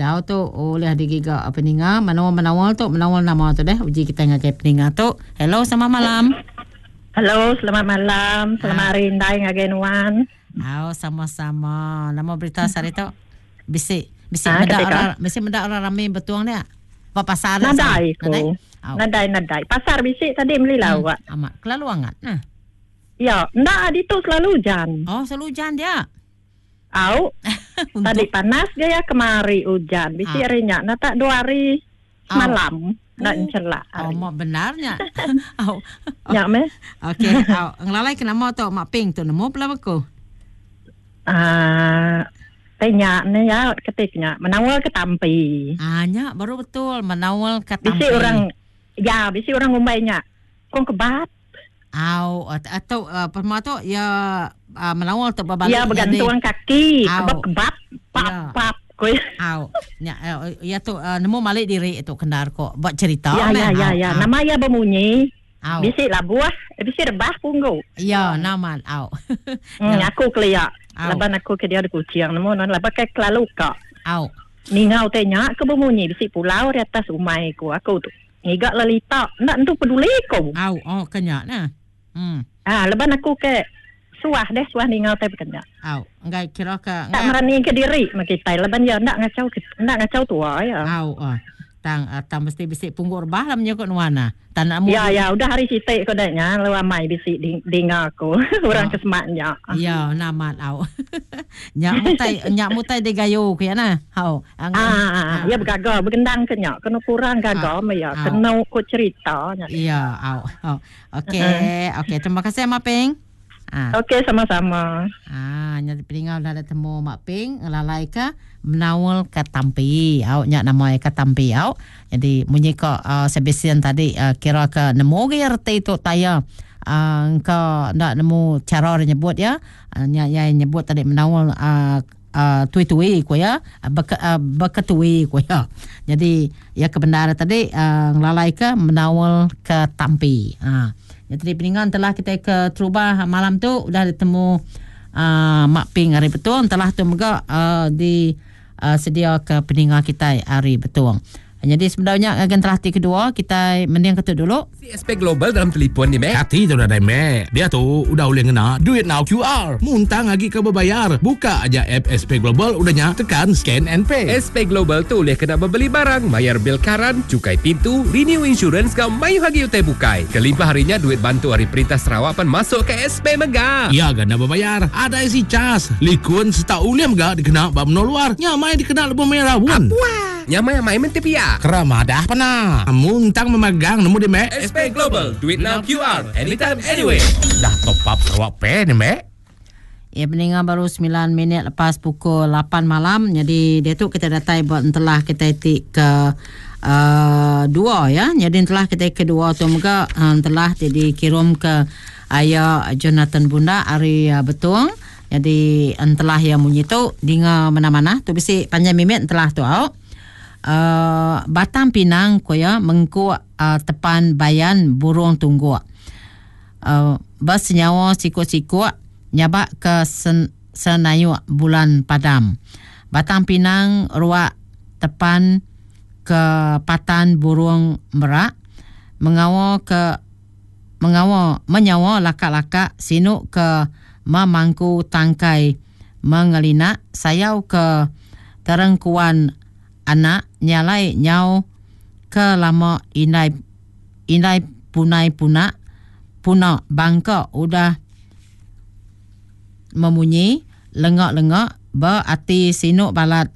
tahu tu oleh digiga peninga menawal nama tu deh uji kita ngakai peninga tu. Hello, selamat malam. Halo, selamat malam. Selamat hari indai ngagenuan. Sama-sama. Nama berita sari tu bisik medak orang ramai betuang dia. Apa pasar nadai ko. Nadai. Pasar bisik tadi beli lawak. Amat kelalu hangat. Ya, ndak itu selalu hujan. Oh, selalu hujan dia. Tadi panas dia ya, kemari hujan. Bisi harinya, tak 2 hari malam. Nak celak. Mak benarnya. Ya, me? Okey, ngelalai kenapa tu Mak Ping tu nemu pula aku? Tanya ni ya, ketiknya menawal ke Tampi. Nya baru betul menawal ke Tampi. Bisi orang umbainya. Kong kebat. Atau perma tu ya menawal tu berbalik. Ya bergantungan kaki, kebat, pap. Ya tu nemu malik diri itu kendar kok buat cerita. Ya. Nama ya berbunyi. Bisi lah buah, bisi rebah punggu. Ya, nama aku keliak. Laban aku ke dia ada kucing nemu non laban ke kelalu kak. Ningau tanya ke berbunyi bisi pulau di atas umai ku aku tu. Ngigak lalita, nak tu peduli ku. Kenyak nah. Leban aku ke suah ningau teh kenyak. Enggak kira ke tak merani ke diri makita leban ya nak ngacau tua ya. Tang mesti bisik pungguk rebah lah menyokot nuana. Tanakmu. Ya, udah hari sitik ko danya lewamai bisik dengar aku. Orang kesemaknya. Ya, namat Nyak mutai de gayo ke na. Ya bergagal, bergendang ke nyak, kena kurang gagal ya. Kena ko cerita nya. Ya, Okey, terima kasih Mak Ping. Okey, sama-sama. Nya peringau dah temu Mak Ping ngelalai ke menawal ke Tampi. Nyak nama ke Tampi. Jadi munyi ko sebesian tadi kira ke nemu ke reti tu taya. Engkau ndak nemu cara nyebut ya. Nyak nyebut tadi menawal tui-tui ko ya. Beketui ko ya. Jadi ya kebenaran tadi ngelalai ke menawal ke Tampi. Jadi peningan telah kita ke Trubah malam tu udah ditemu Mak Ping hari betul telah tu juga di sedia ke peningan kita hari betul. Jadi sebenarnya agen terhati kedua kita mending ketuk dulu. SP Global dalam telefon ni Mek. Hati tu dah dah Mek. Dia tu udah boleh ngena duit now QR. Muntang lagi ke berbayar. Buka aja app SP Global udahnya tekan scan and pay. SP Global tu boleh kena berbeli barang, bayar bil karan, cukai pintu, renew insurance kau mayu hagi utai bukai. Kelimpah harinya duit bantu hari Perintah Sarawak pan masuk ke SP Mega. Ya gana berbayar. Ada isi cas. Likun setau uliam gak dikena bab no luar. Nyamai dikena lebih merah buan. Nyamai menti pia. Keramadah pernah. Muntang memegang nemu di Mek. SP Global, duit now QR, anytime anyway. Dah top up Sarawak Pay ni Mek. Ya peningan baru 9 minit lepas pukul 8 malam. Jadi dia tu kita datai buat telah kita itik ke 2 ya. Jadi telah kita ke 2 tu muka telah jadi kirim ke ayah Jonathan Bunda hari betul. Jadi telah yang munyi tu dinga mana-mana tu bisi panjang mimit telah tu Batam Pinang koya mengku tepan bayan burung tunggu. Bas nyawa siku-siku nyabak ke Senayu bulan padam. Batam Pinang ruak tepan ke patan burung merak menyawa laka-laka sinuk ke memangku tangkai mengelina sayau ke terengkuan anak nyalai nyau ke lama inai punai puna bangka udah memunyi lengak-lengak berarti sinuk balat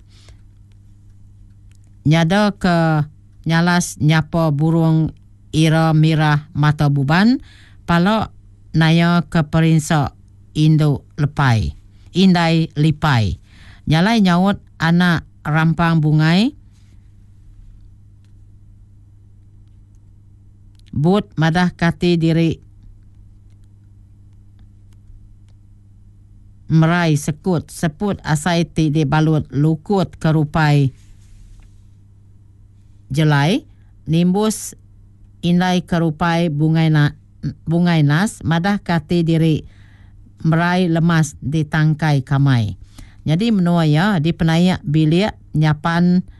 nyada ke nyalas nyapa burung ira mirah mata buban pala naya ke perinsa indai lipai nyalai nyaut anak rampang bungai but madah kati diri merai seput asai ti di balut lukut kerupai jelai nimbus indai kerupai bungai nas madah kati diri merai lemas di tangkai kamai. Jadi menua ya di penayak bilik nyapan